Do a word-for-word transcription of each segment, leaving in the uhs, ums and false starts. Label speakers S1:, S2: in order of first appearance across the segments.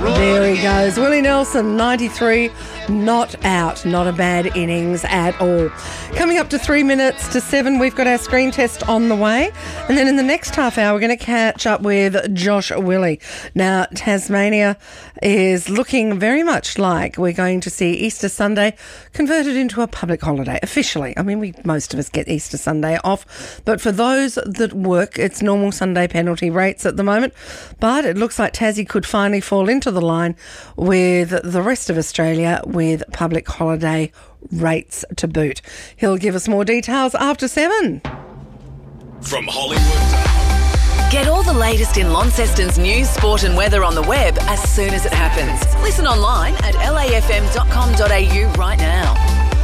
S1: There he goes. Willie Nelson, ninety-three, not out. Not a bad innings at all. Coming up to three minutes to seven, we've got our screen test on the way. And then in the next half hour, we're going to catch up with Josh Willie. Now, Tasmania is looking very much like we're going to see Easter Sunday converted into a public holiday, officially. I mean, we most of us get Easter Sunday off. But for those that work, it's normal Sunday penalty rates at the moment. But it looks like Tassie could finally fall into the line with the rest of Australia with public holiday rates to boot. He'll give us more details after seven.
S2: From Hollywood.
S3: Get all the latest in Launceston's news, sport and weather on the web as soon as it happens. Listen online at l a f m dot com dot a u right now.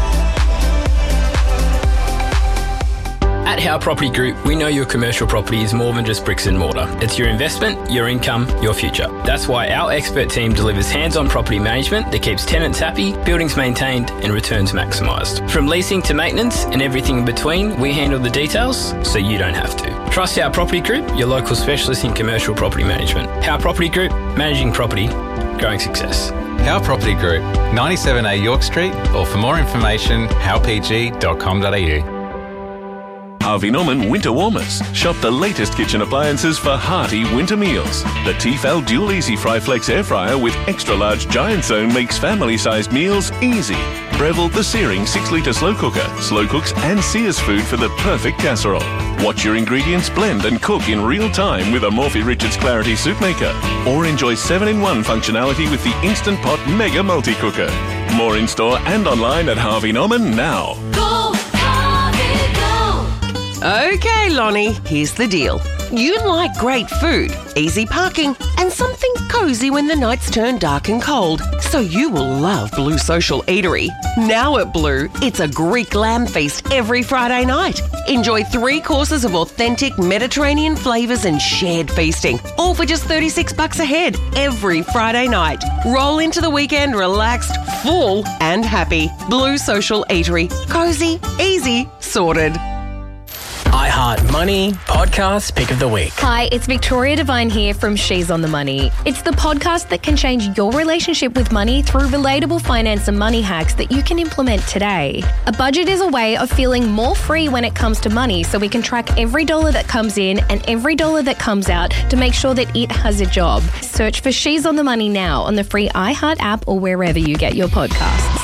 S4: At Howe Property Group, we know your commercial property is more than just bricks and mortar. It's your investment, your income, your future. That's why our expert team delivers hands-on property management that keeps tenants happy, buildings maintained and returns maximised. From leasing to maintenance and everything in between, we handle the details so you don't have to. Trust Howe Property Group, your local specialist in commercial property management. Howe Property Group, managing property, growing success.
S5: Howe Property Group, ninety-seven A York Street, or for more information, howe p g dot com dot a u.
S2: Harvey Norman Winter Warmers. Shop the latest kitchen appliances for hearty winter meals. The Tefal Dual Easy Fry Flex Air Fryer with extra large giant zone makes family-sized meals easy. Breville the Searing six litre slow cooker. Slow cooks and sears food for the perfect casserole. Watch your ingredients blend and cook in real time with a Morphy Richards Clarity Soup Maker. Or enjoy seven in one functionality with the Instant Pot Mega Multi-Cooker. More in store and online at Harvey Norman now.
S6: Go, Harvey, go!
S7: Okay, Lonnie, here's the deal. You like great food, easy parking, and something cosy when the nights turn dark and cold. So you will love Blue Social Eatery. Now at Blue, it's a Greek lamb feast every Friday night. Enjoy three courses of authentic Mediterranean flavours and shared feasting, all for just thirty-six bucks a head every Friday night. Roll into the weekend relaxed, full and happy. Blue Social Eatery. Cosy, easy, sorted.
S4: iHeart Money Podcast Pick of the Week.
S8: Hi, it's Victoria Devine here from She's on the Money. It's the podcast that can change your relationship with money through relatable finance and money hacks that you can implement today. A budget is a way of feeling more free when it comes to money, so we can track every dollar that comes in and every dollar that comes out to make sure that it has a job. Search for She's on the Money now on the free iHeart app or wherever you get your podcasts.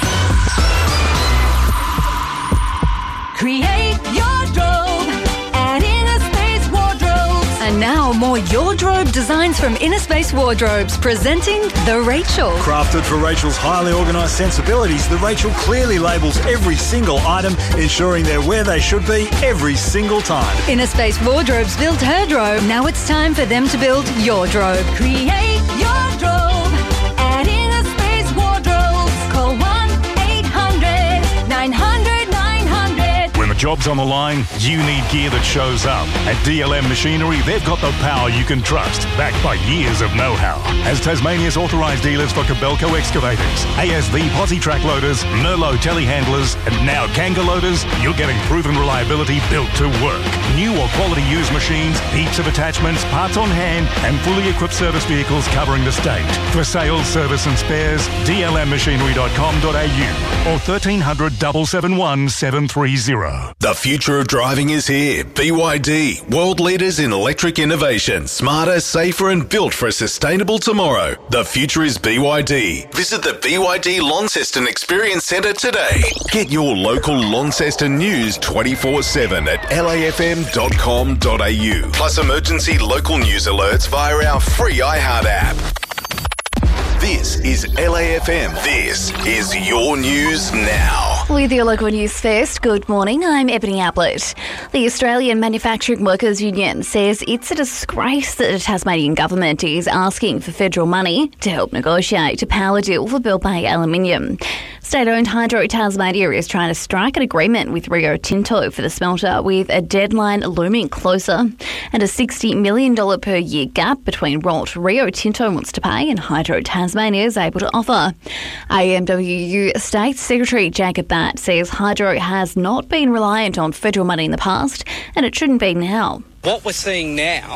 S6: Create your drobe at Inner Space Wardrobes.
S9: And now more Yordrobe designs from Inner Space Wardrobes, presenting the Rachel.
S10: Crafted for Rachel's highly organised sensibilities, the Rachel clearly labels every single item, ensuring they're where they should be every single time.
S9: Inner Space Wardrobes built her drobe. Now it's time for them to build your drobe.
S6: Create your drobe at Inner Space Wardrobes. Call one eight hundred nine hundred nine hundred.
S11: When the job's on the line, you need gear that shows up. At D L M Machinery, they've got the power you can trust, backed by years of know-how. As Tasmania's authorised dealers for Kobelco excavators, A S V posi track loaders, Merlot telehandlers, and now Kanga loaders, you're getting proven reliability built to work. New or quality used machines, heaps of attachments, parts on hand, and fully equipped service vehicles covering the state. For sales, service and spares, d l m machinery dot com dot a u or thirteen hundred, seven seven one, seven three zero.
S2: The future of driving is here. B Y D, world leaders in electric innovation. Smarter, safer and built for a sustainable tomorrow. The future is B Y D. Visit the B Y D Launceston Experience Centre today. Get your local Launceston news twenty-four seven at l a f m dot com dot a u. Plus emergency local news alerts via our free iHeart app. This is L A F M. This is your news now.
S12: With your local news first, good morning, I'm Ebony Ablett. The Australian Manufacturing Workers Union says it's a disgrace that the Tasmanian government is asking for federal money to help negotiate a power deal for Bell Bay Aluminium. State-owned Hydro Tasmania is trying to strike an agreement with Rio Tinto for the smelter, with a deadline looming closer and a sixty million dollars per year gap between what Rio Tinto wants to pay and Hydro Tasmania is able to offer. A M W U State Secretary Jacob Batt says Hydro has not been reliant on federal money in the past and it shouldn't be now.
S13: What we're seeing now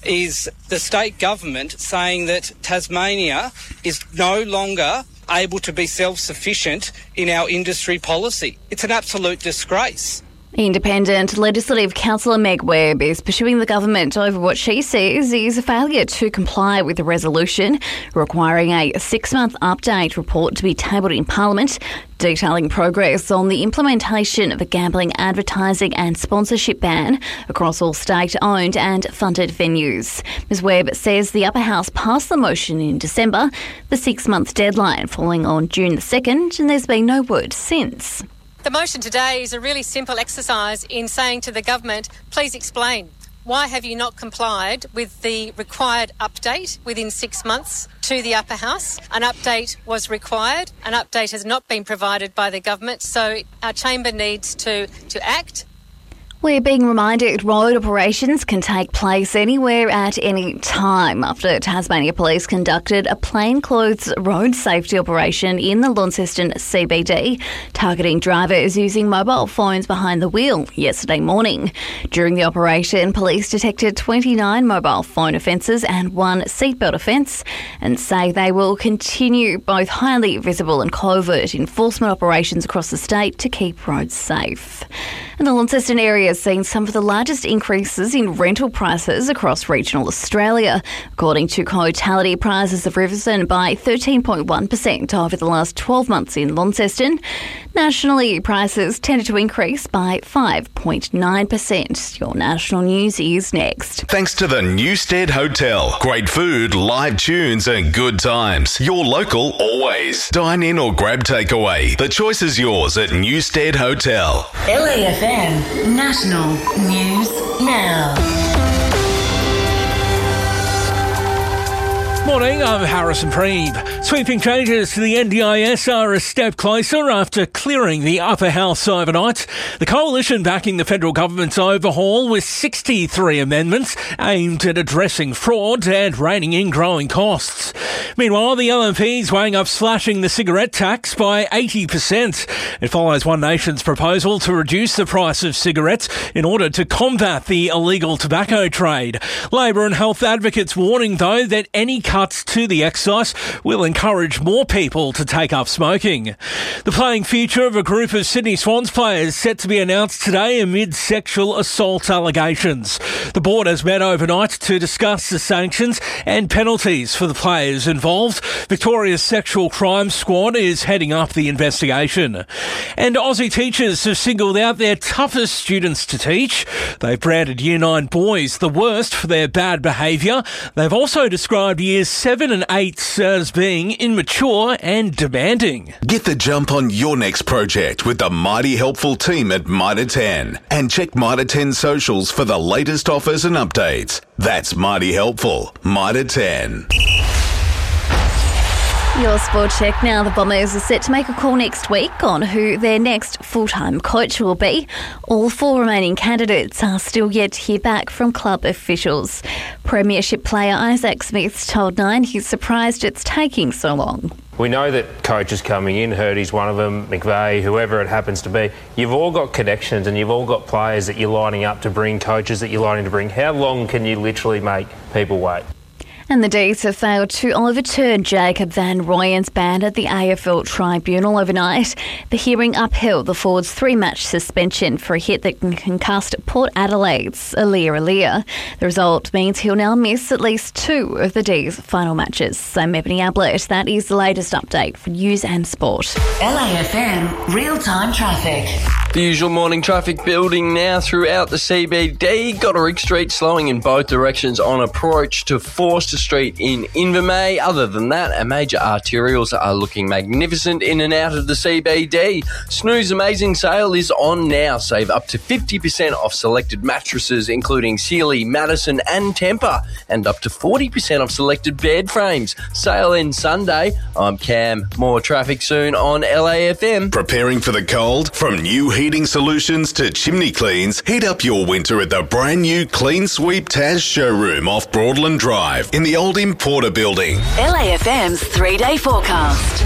S13: is the state government saying that Tasmania is no longer able to be self-sufficient in our industry policy. It's an absolute disgrace.
S12: Independent Legislative Councillor Meg Webb is pursuing the government over what she says is a failure to comply with the resolution requiring a six-month update report to be tabled in Parliament, detailing progress on the implementation of a gambling advertising and sponsorship ban across all state-owned and funded venues. Ms Webb says the Upper House passed the motion in December, the six-month deadline falling on June the second, and there's been no word since.
S14: The motion today is a really simple exercise in saying to the government, please explain. Why have you not complied with the required update within six months to the Upper House? An update was required. An update has not been provided by the government, so our chamber needs to, to act.
S12: We're being reminded road operations can take place anywhere at any time after Tasmania Police conducted a plainclothes road safety operation in the Launceston C B D, targeting drivers using mobile phones behind the wheel yesterday morning. During the operation, police detected twenty-nine mobile phone offences and one seatbelt offence, and say they will continue both highly visible and covert enforcement operations across the state to keep roads safe. And the Launceston area has seen some of the largest increases in rental prices across regional Australia. According to Cotality, prices have risen by thirteen point one percent over the last twelve months in Launceston. Nationally, prices tended to increase by five point nine percent. Your national news is next.
S15: Thanks to the Newstead Hotel. Great food, live tunes and good times. Your local always. Dine in or grab takeaway. The choice is yours at Newstead Hotel.
S3: L A F M National News Now.
S16: Morning, I'm Harrison Preeb. Sweeping changes to the N D I S are a step closer after clearing the Upper House overnight. The coalition backing the federal government's overhaul with sixty-three amendments aimed at addressing fraud and reining in growing costs. Meanwhile, the L N P's weighing up slashing the cigarette tax by eighty percent. It follows One Nation's proposal to reduce the price of cigarettes in order to combat the illegal tobacco trade. Labor and health advocates warning, though, that any cuts to the excise will encourage more people to take up smoking. The playing future of a group of Sydney Swans players set to be announced today amid sexual assault allegations. The board has met overnight to discuss the sanctions and penalties for the players involved. Victoria's Sexual Crimes Squad is heading up the investigation. And Aussie teachers have singled out their toughest students to teach. They've branded Year nine boys the worst for their bad behaviour. They've also described Years seven and eight as being immature and demanding.
S15: Get the jump on your next project with the mighty helpful team at Mitre ten. And check Mitre ten socials for the latest offers and updates. That's mighty helpful. Mitre ten.
S12: Your sport check now. The Bombers are set to make a call next week on who their next full-time coach will be. All four remaining candidates are still yet to hear back from club officials. Premiership player Isaac Smith told Nine he's surprised it's taking so long.
S17: We know that coaches coming in, Hurdy's one of them, McVeigh, whoever it happens to be, you've all got connections and you've all got players that you're lining up to bring, coaches that you're lining to bring. How long can you literally make people wait?
S12: And the D's have failed to overturn Jacob Van Rooyen's ban at the A F L Tribunal overnight. The hearing upheld the forward's three-match suspension for a hit that concussed Port Adelaide's Alia Alia. The result means he'll now miss at least two of the D's final matches. I'm Ebony Ablett. That is the latest update for news and sport.
S3: L A F M real-time traffic.
S18: The usual morning traffic building now throughout the C B D. Goddard Street slowing in both directions on approach to Forster Street in Invermay. Other than that, our major arterials are looking magnificent in and out of the C B D. Snooze Amazing Sale is on now. Save up to fifty percent off selected mattresses, including Sealy, Madison and Tempur, and up to forty percent off selected bed frames. Sale ends Sunday. I'm Cam. More traffic soon on L A F M.
S15: Preparing for the cold? From new heating solutions to chimney cleans, heat up your winter at the brand new Clean Sweep Taz showroom off Broadland Drive in the old Importer building.
S3: L A F M's three-day forecast.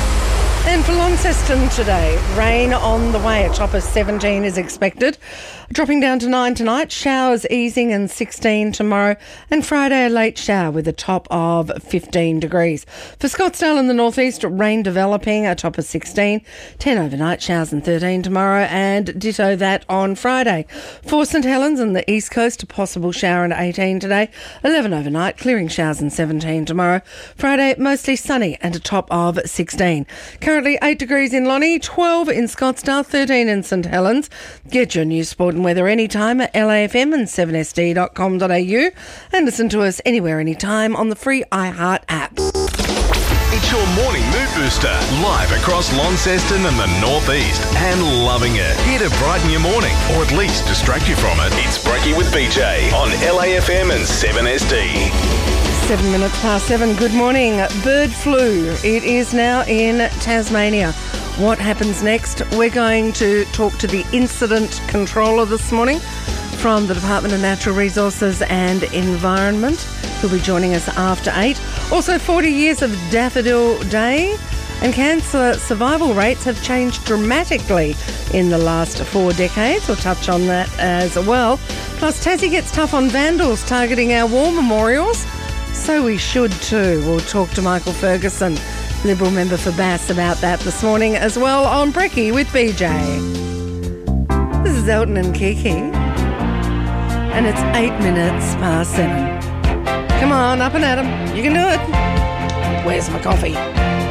S1: And for Launceston today, rain on the way. A top of seventeen is expected. Dropping down to nine tonight, showers easing and sixteen tomorrow, and Friday a late shower with a top of fifteen degrees. For Scottsdale in the northeast, rain developing, a top of sixteen, ten overnight, showers and thirteen tomorrow, and ditto that on Friday. For St Helens and the east coast, a possible shower and eighteen today, eleven overnight, clearing showers and seventeen tomorrow. Friday, mostly sunny and a top of sixteen. Currently eight degrees in Lonnie, twelve in Scottsdale, thirteen in St Helens. Get your news, sport and weather anytime at L A F M and seven S D dot com dot A U, and listen to us anywhere, anytime on the free iHeart app.
S15: It's your morning mood booster, live across Launceston and the northeast, and loving it. Here to brighten your morning, or at least distract you from it. It's Brekkie with B J on L A F M and seven S D.
S1: Seven minutes past seven. Good morning. Bird flu. It is now in Tasmania. What happens next? We're going to talk to the incident controller this morning from the Department of Natural Resources and Environment, who'll be joining us after eight. Also, forty years of Daffodil Day, and cancer survival rates have changed dramatically in the last four decades. We'll touch on that as well. Plus, Tassie gets tough on vandals targeting our war memorials. So we should too. We'll talk to Michael Ferguson, Liberal member for Bass, about that this morning as well on Brekkie with B J. This is Elton and Kiki, and it's eight minutes past seven. Come on, up and at 'em. You can do it. Where's my coffee?